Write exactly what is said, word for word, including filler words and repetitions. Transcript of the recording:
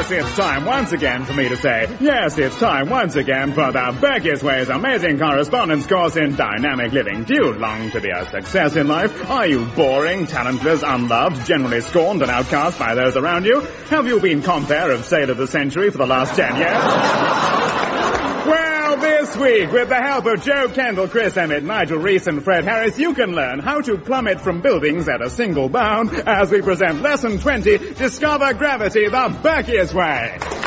Yes, it's time once again for me to say, yes, it's time once again for the Becky's Way's amazing correspondence course in dynamic living. Do you long to be a success in life? Are you boring, talentless, unloved, generally scorned and outcast by those around you? Have you been compere of Sale of the Century for the last ten years? Well, this week, with the help of Joe Kendall, Chris Emmett, Nigel Reese and Fred Harris, you can learn how to plummet from buildings at a single bound as we present Lesson twenty, Discover Gravity the Becky's Way.